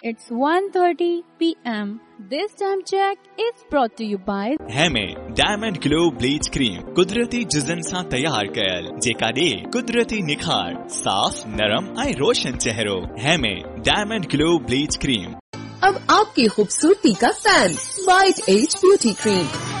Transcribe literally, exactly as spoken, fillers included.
It's one thirty p m This time check is brought to you by हेमे diamond glow bleach cream कुदरती जिजन सां तैयार कयल जेका ॾे कुदरती निखार साफ नरम ऐं रोशन चेहरो। हेमे डायमंड ग्लो ब्लीच क्रीम। अब आपकी खूबसूरती का fan white as beauty cream.